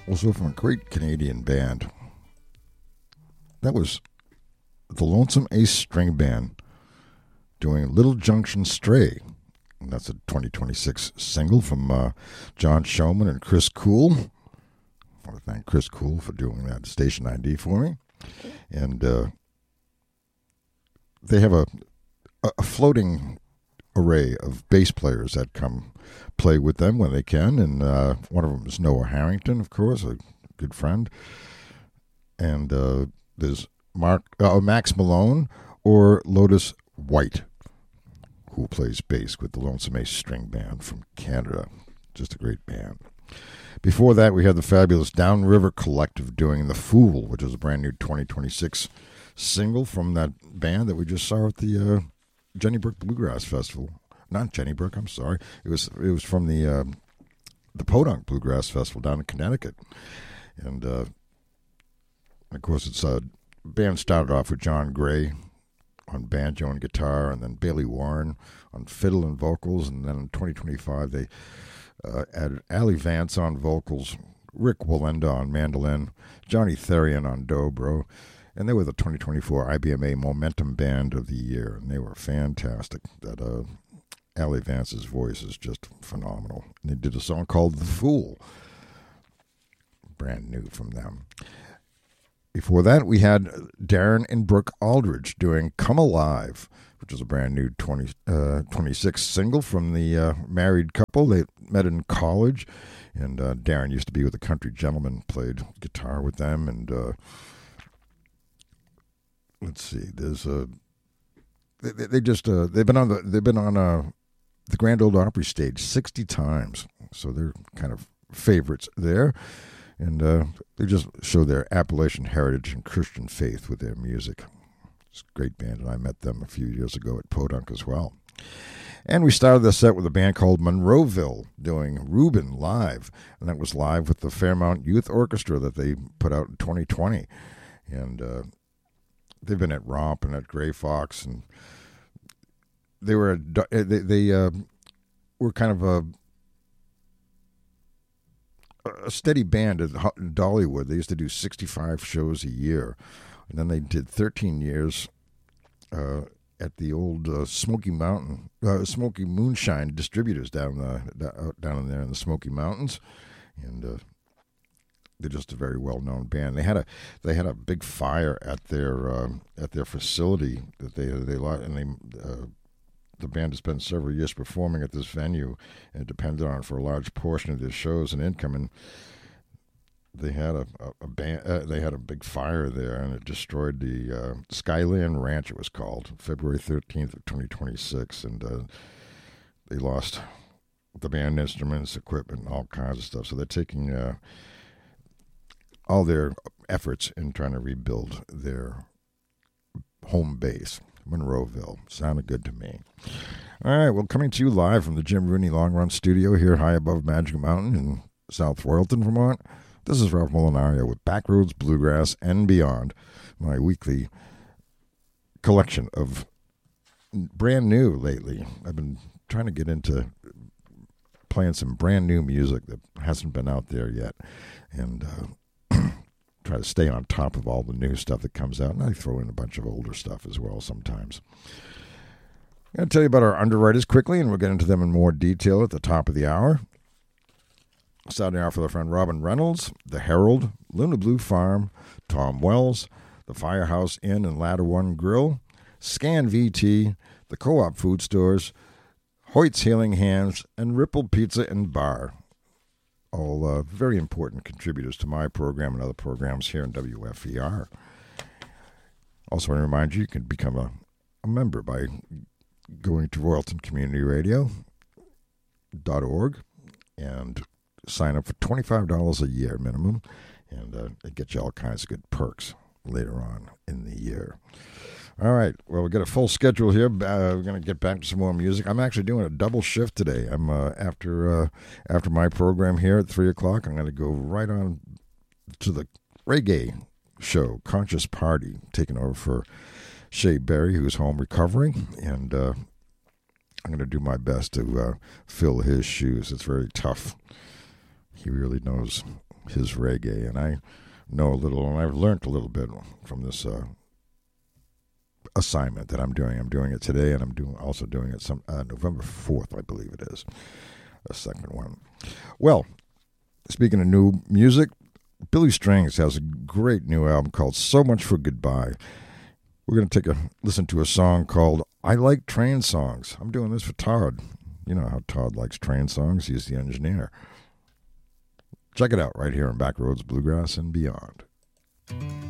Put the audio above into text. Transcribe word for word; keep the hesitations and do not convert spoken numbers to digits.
Also from a great Canadian band. That was the Lonesome Ace String Band doing Little Junction Stray. And that's a twenty twenty-six single from uh, John Showman and Chris Cool. I want to thank Chris Cool for doing that station I D for me. And uh, they have a, a floating array of bass players that come play with them when they can. And uh, one of them is Noah Harrington, of course, a good friend. And uh, there's Mark, uh, Max Malone or Lotus White, who plays bass with the Lonesome Ace String Band from Canada. Just a great band. Before that, we had the fabulous Downriver Collective doing The Fool, which is a brand new twenty twenty-six single from that band that we just saw at the uh, Jenny Brook Bluegrass Festival. Not Jenny Brook, I'm sorry. It was it was from the uh, the Podunk Bluegrass Festival down in Connecticut. And, uh, of course, it's a uh, band started off with John Gray on banjo and guitar, and then Bailey Warren on fiddle and vocals, and then in twenty twenty-five they uh, added Allie Vance on vocals, Rick Walenda on mandolin, Johnny Therian on dobro, and they were the twenty twenty-four I B M A Momentum Band of the Year, and they were fantastic. That uh, Allie Vance's voice is just phenomenal. And they did a song called The Fool, brand new from them. Before that, we had Darren and Brooke Aldridge doing Come Alive, which is a brand new twenty, uh, twenty-six single from the uh, married couple. They met in college, and uh, Darren used to be with the Country Gentlemen, played guitar with them. And uh, let's see, there's a they, they, they just uh, they've been on the they've been on uh, the Grand Ole Opry stage sixty times, so they're kind of favorites there. And uh, they just show their Appalachian heritage and Christian faith with their music. It's a great band, and I met them a few years ago at Podunk as well. And we started the set with a band called Monroeville doing Reuben live, and that was live with the Fairmount Youth Orchestra that they put out in twenty twenty. And uh, they've been at Romp and at Gray Fox, and they were they, they uh, were kind of a a steady band at Dollywood. They used to do sixty-five shows a year. And then they did thirteen years uh, at the old uh, Smoky Mountain, uh, Smoky Moonshine distributors down the, down in there in the Smoky Mountains. And uh, they're just a very well-known band. They had a they had a big fire at their uh, at their facility that they they and they uh, the band has spent several years performing at this venue, and it depended on it for a large portion of their shows and income. And they had a, a, a band, uh, they had a big fire there, and it destroyed the uh, Skyland Ranch. It was called February thirteenth of twenty twenty-six, and uh, they lost the band instruments, equipment, all kinds of stuff. So they're taking uh, all their efforts in trying to rebuild their home base. Monroeville. Sounded good to me. All right, well, coming to you live from the Jim Rooney Long Run Studio here high above Magic Mountain in South Royalton, Vermont. This is Ralph Molinario with Backroads Bluegrass and Beyond, my weekly collection of brand new lately. I've been trying to get into playing some brand new music that hasn't been out there yet, and uh, try to stay on top of all the new stuff that comes out, and I throw in a bunch of older stuff as well sometimes. I'm going to tell you about our underwriters quickly, and we'll get into them in more detail at the top of the hour. Starting off with our friend Robin Reynolds, The Herald, Luna Blue Farm, Tom Wells, the Firehouse Inn and Ladder One Grill, Scan V T, the Co-op Food Stores, Hoyt's Healing Hands, and Ripple Pizza and Bar. All uh, very important contributors to my program and other programs here in W F E R. Also want to remind you, you can become a, a member by going to Royalton Community Radio dot org and sign up for twenty-five dollars a year minimum, and uh, it gets you all kinds of good perks later on in the year. All right, well, we've got a full schedule here. Uh, we're going to get back to some more music. I'm actually doing a double shift today. I'm uh, after uh, after my program here at three o'clock, I'm going to go right on to the reggae show, Conscious Party, taking over for Shea Berry, who's home recovering, and uh, I'm going to do my best to uh, fill his shoes. It's very tough. He really knows his reggae, and I know a little, and I've learned a little bit from this uh, assignment that I'm doing. I'm doing it today, and I'm doing also doing it some uh, November fourth, I believe it is, a second one. Well, speaking of new music, Billy Strings has a great new album called So Much for Goodbye. We're going to take a listen to a song called I Like Train Songs. I'm doing this for Todd. You know how Todd likes train songs. He's the engineer. Check it out right here on Backroads Bluegrass and Beyond.